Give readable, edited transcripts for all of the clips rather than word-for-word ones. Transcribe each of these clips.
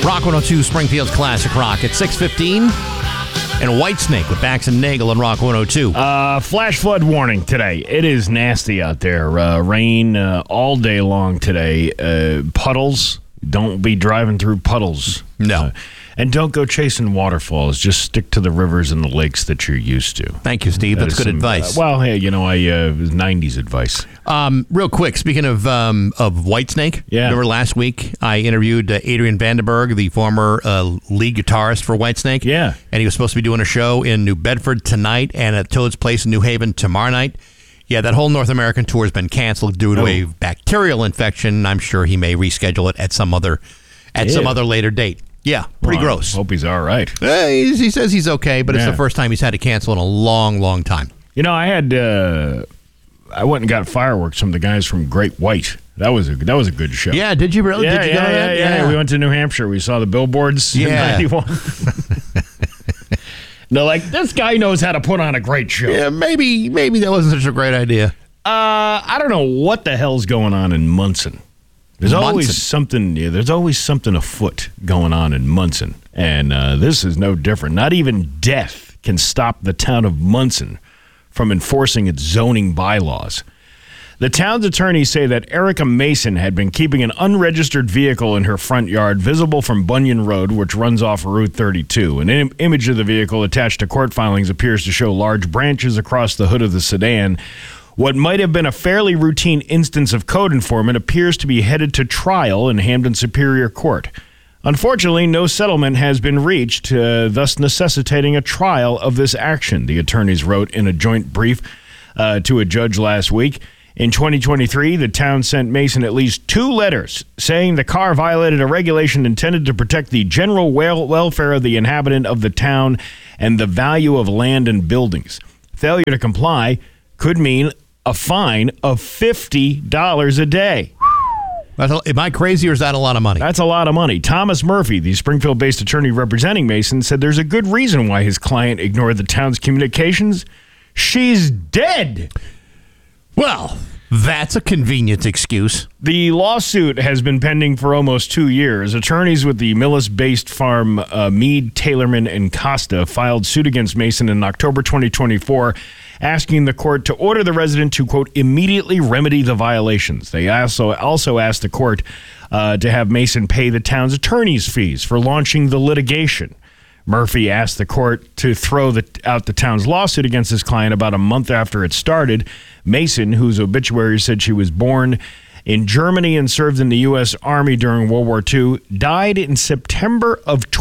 Rock 102, Springfield's Classic Rock at 6:15. And Whitesnake with Bax and Nagel on Rock 102. Flash flood warning today. It is nasty out there. Rain all day long today. Puddles. Don't be driving through puddles. No. And don't go chasing waterfalls. Just stick to the rivers and the lakes that you're used to. Thank you, Steve. That's good advice. Well, hey, it was 90s advice. Real quick, speaking of Whitesnake, remember last week I interviewed Adrian Vandenberg, the former lead guitarist for Whitesnake? Yeah. And he was supposed to be doing a show in New Bedford tonight and at Toad's Place in New Haven tomorrow night. Yeah, that whole North American tour has been canceled due to a bacterial infection. I'm sure he may reschedule it at some other later date. Yeah, pretty gross. Hope he's all right. He says he's okay, but it's the first time he's had to cancel in a long, long time. I went and got fireworks from the guys from Great White. That was a good show. Yeah, did you really? Did you go to that? Yeah. We went to New Hampshire. We saw the billboards in 91. They're like, this guy knows how to put on a great show. Yeah, maybe that wasn't such a great idea. I don't know what the hell's going on in Munson. There's always something afoot going on in Munson, and this is no different. Not even death can stop the town of Munson from enforcing its zoning bylaws. The town's attorneys say that Erica Mason had been keeping an unregistered vehicle in her front yard visible from Bunyan Road, which runs off Route 32. An image of the vehicle attached to court filings appears to show large branches across the hood of the sedan. What might have been a fairly routine instance of code enforcement appears to be headed to trial in Hampden Superior Court. Unfortunately, no settlement has been reached, thus necessitating a trial of this action, the attorneys wrote in a joint brief to a judge last week. In 2023, the town sent Mason at least 2 letters saying the car violated a regulation intended to protect the general welfare of the inhabitant of the town and the value of land and buildings. Failure to comply could mean a fine of $50 a day. Am I crazy or is that a lot of money? That's a lot of money. Thomas Murphy, the Springfield-based attorney representing Mason, said there's a good reason why his client ignored the town's communications. She's dead. Well, that's a convenient excuse. The lawsuit has been pending for almost 2 years. Attorneys with the Millis-based farm Mead, Taylorman, and Costa filed suit against Mason in October 2024, asking the court to order the resident to, quote, immediately remedy the violations. They also asked the court to have Mason pay the town's attorney's fees for launching the litigation. Murphy asked the court to throw out the town's lawsuit against his client about a month after it started. Mason, whose obituary said she was born in Germany and served in the U.S. Army during World War II, died in September of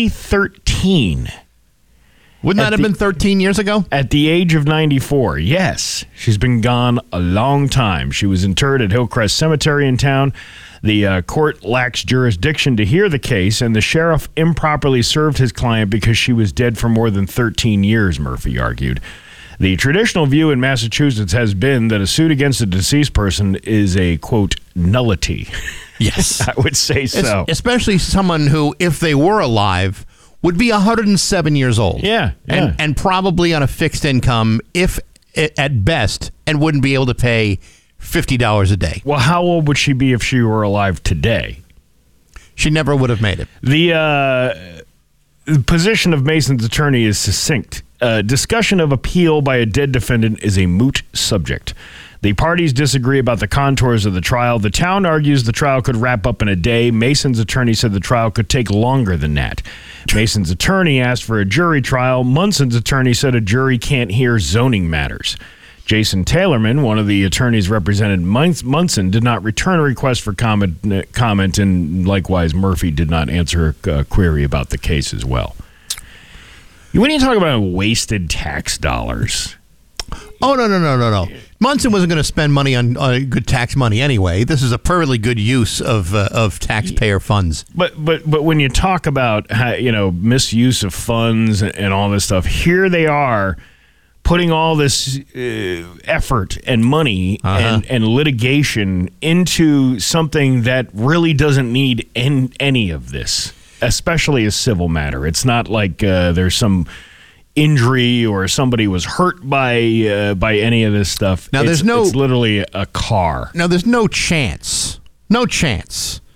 2013. Wouldn't that have been 13 years ago? At the age of 94, yes. She's been gone a long time. She was interred at Hillcrest Cemetery in town. The court lacks jurisdiction to hear the case, and the sheriff improperly served his client because she was dead for more than 13 years, Murphy argued. The traditional view in Massachusetts has been that a suit against a deceased person is a, quote, nullity. Yes. I would say so. Especially someone who, if they were alive, would be 107 years old. Yeah. And probably on a fixed income, if at best, and wouldn't be able to pay $50 a day. Well, how old would she be if she were alive today? She never would have made it. The position of Mason's attorney is succinct. Discussion of appeal by a dead defendant is a moot subject. The parties disagree about the contours of the trial. The town argues the trial could wrap up in a day. Mason's attorney said the trial could take longer than that. Mason's attorney asked for a jury trial. Munson's attorney said a jury can't hear zoning matters. Jason Taylorman, one of the attorneys represented Munson, did not return a request for comment, and likewise Murphy did not answer a query about the case as well. When you talk about wasted tax dollars... Oh, no. Munson wasn't going to spend money on good tax money anyway. This is a perfectly good use of taxpayer funds. But when you talk about misuse of funds and all this stuff, here they are putting all this effort and money and litigation into something that really doesn't need any of this, especially a civil matter. It's not like there's some injury or somebody was hurt by any of this stuff. Now, it's literally a car. Now, there's no chance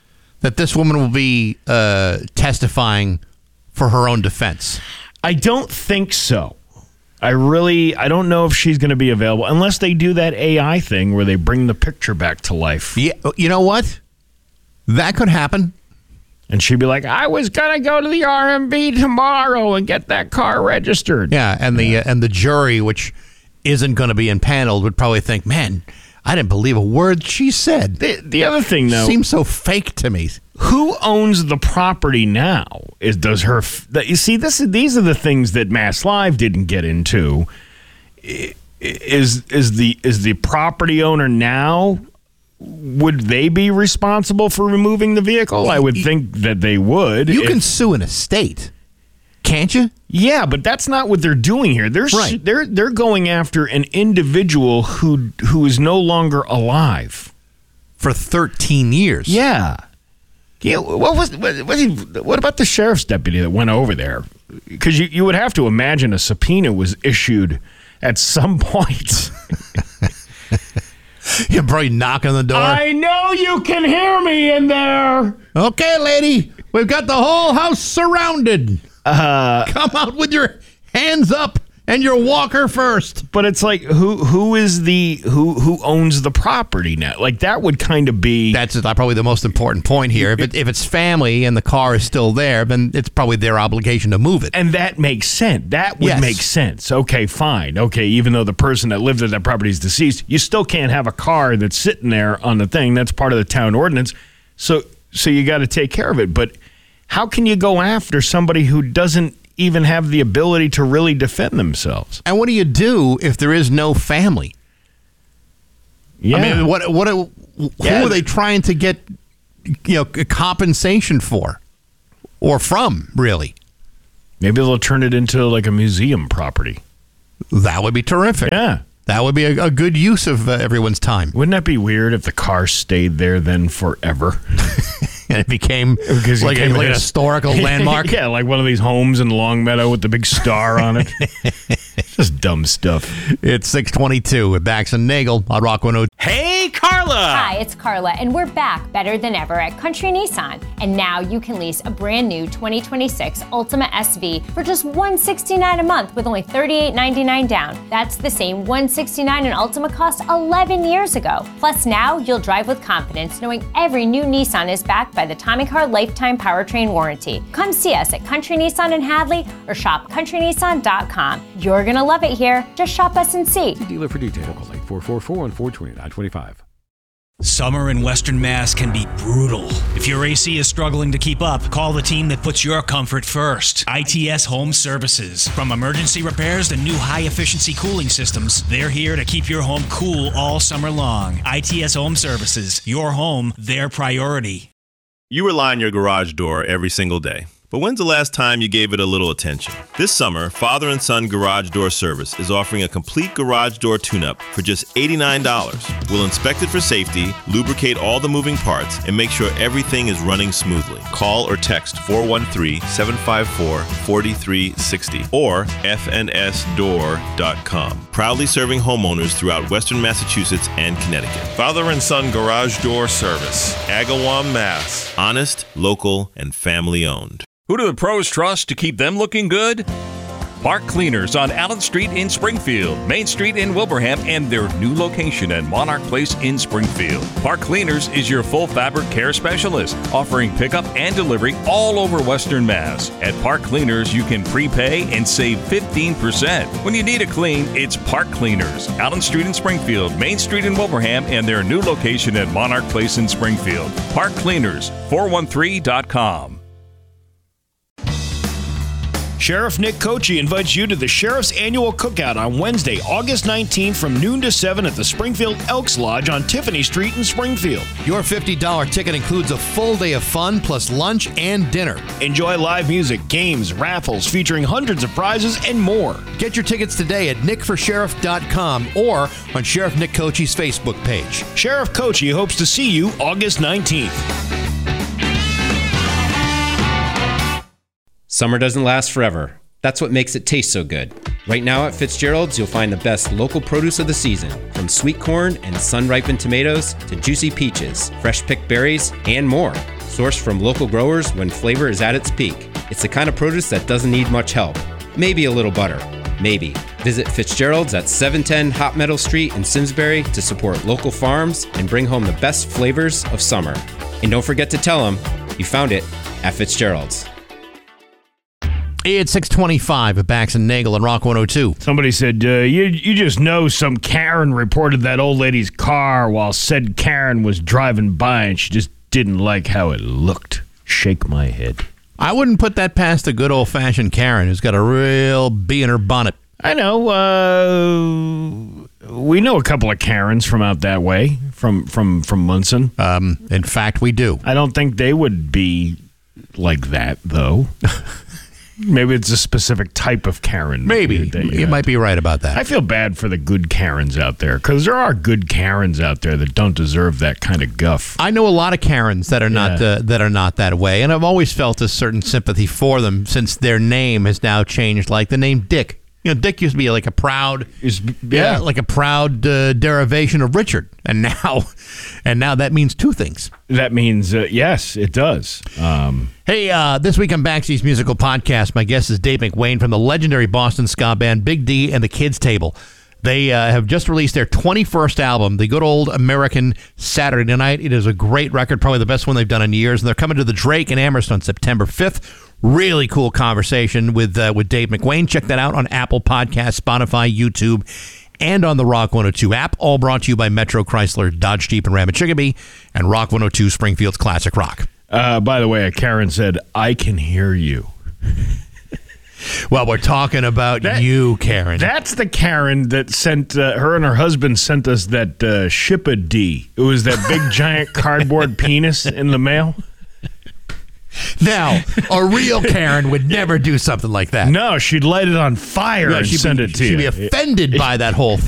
that this woman will be testifying for her own defense? I don't think so. I don't know if she's going to be available unless they do that AI thing where they bring the picture back to life. Yeah, you know what? That could happen. And she'd be like, I was going to go to the RMV tomorrow and get that car registered. Yeah, and the jury, which isn't going to be impaneled, would probably think, man, I didn't believe a word she said. The other thing, though, seems so fake to me. Who owns the property now? These are the things that Mass Live didn't get into. Is the property owner now? Would they be responsible for removing the vehicle? I would think that they would. You can sue an estate, can't you? Yeah, but that's not what they're doing here. They're going after an individual who is no longer alive for 13 years. Yeah. Yeah. What about the sheriff's deputy that went over there? Because you would have to imagine a subpoena was issued at some point. You're probably knocking on the door. I know you can hear me in there. Okay, lady, we've got the whole house surrounded. Come out with your hands up and your walker first. But it's like, who owns the property now? Like, that would kind of be... That's probably the most important point here. If it's family and the car is still there, then it's probably their obligation to move it. And that makes sense. That would make sense. Okay, fine. Okay, even though the person that lived at that property is deceased, you still can't have a car that's sitting there on the thing. That's part of the town ordinance. So you got to take care of it. But how can you go after somebody who doesn't even have the ability to really defend themselves? And what do you do if there is no family? Yeah. I mean, who are they trying to get, compensation for or from, really? Maybe they'll turn it into like a museum property. That would be terrific. Yeah. That would be a good use of everyone's time. Wouldn't that be weird if the car stayed there then forever? And it became like a historical landmark. Yeah, like one of these homes in Longmeadow with the big star on it. Just dumb stuff. It's 6:22 with Bax and Nagel on Rock 102. Hey, Carla! Hi, it's Carla, and we're back better than ever at Country Nissan. And now you can lease a brand new 2026 Altima SV for just $169 a month with only $38.99 down. That's the same $169 an Altima cost 11 years ago. Plus now you'll drive with confidence knowing every new Nissan is backed by the Tommy Car Lifetime Powertrain Warranty. Come see us at Country Nissan in Hadley or shop countrynissan.com. You're going to love it here. Just shop us and see. Dealer for details. Call 844-1429-25. Summer in Western Mass can be brutal. If your AC is struggling to keep up, call the team that puts your comfort first. ITS Home Services. From emergency repairs to new high-efficiency cooling systems, they're here to keep your home cool all summer long. ITS Home Services. Your home, their priority. You rely on your garage door every single day. But when's the last time you gave it a little attention? This summer, Father and Son Garage Door Service is offering a complete garage door tune-up for just $89. We'll inspect it for safety, lubricate all the moving parts, and make sure everything is running smoothly. Call or text 413-754-4360 or fnsdoor.com. Proudly serving homeowners throughout Western Massachusetts and Connecticut. Father and Son Garage Door Service, Agawam, Mass. Honest, local, and family-owned. Who do the pros trust to keep them looking good? Park Cleaners on Allen Street in Springfield, Main Street in Wilbraham, and their new location at Monarch Place in Springfield. Park Cleaners is your full fabric care specialist, offering pickup and delivery all over Western Mass. At Park Cleaners, you can prepay and save 15%. When you need a clean, it's Park Cleaners. Allen Street in Springfield, Main Street in Wilbraham, and their new location at Monarch Place in Springfield. Park Cleaners, 413.com. Sheriff Nick Kochi invites you to the Sheriff's Annual Cookout on Wednesday, August 19th from noon to 7 at the Springfield Elks Lodge on Tiffany Street in Springfield. Your $50 ticket includes a full day of fun plus lunch and dinner. Enjoy live music, games, raffles featuring hundreds of prizes and more. Get your tickets today at nickforsheriff.com or on Sheriff Nick Kochi's Facebook page. Sheriff Kochi hopes to see you August 19th. Summer doesn't last forever. That's what makes it taste so good. Right now at Fitzgerald's, you'll find the best local produce of the season, from sweet corn and sun-ripened tomatoes to juicy peaches, fresh-picked berries, and more. sourced from local growers when flavor is at its peak. It's the kind of produce that doesn't need much help. Maybe a little butter. Maybe. Visit Fitzgerald's at 710 Hot Meadow Street in Simsbury to support local farms and bring home the best flavors of summer. And don't forget to tell them you found it at Fitzgerald's. It's 625 at Bax and Nagel and Rock 102. Somebody said, you just know some Karen reported that old lady's car while said Karen was driving by and she just didn't like how it looked. Shake my head. I wouldn't put that past a good old-fashioned Karen who's got a real bee in her bonnet. I know. We know a couple of Karens from out that way, from Munson. In fact, we do. I don't think they would be like that, though. Maybe it's a specific type of Karen. Maybe. You might be right about that. I feel bad for the good Karens out there, because there are good Karens out there that don't deserve that kind of guff. I know a lot of Karens that are not that way, and I've always felt a certain sympathy for them since their name has now changed, like the name Dick. You know, Dick used to be like a proud, derivation of Richard, and now that means two things. That means yes, it does. Hey, this week on Baxi's Musical Podcast, my guest is Dave McWane from the legendary Boston ska band Big D and the Kids Table. They have just released their 21st album, The Good Old American Saturday Night. It is a great record, probably the best one they've done in years. And they're coming to the Drake in Amherst on September 5th. Really cool conversation with Dave McWane. Check that out on Apple Podcasts, Spotify, YouTube, and on the Rock 102 app. All brought to you by Metro Chrysler, Dodge Jeep, and Ram at Chicopee, and Rock 102 Springfield's Classic Rock. By the way, Karen said, I can hear you. Well, we're talking about you, Karen. That's the Karen that sent, her and her husband sent us that Ship-a-D. It was that big giant cardboard penis in the mail. Now, a real Karen would never do something like that. No, she'd light it on fire and send it to you. She'd be offended by that whole thing.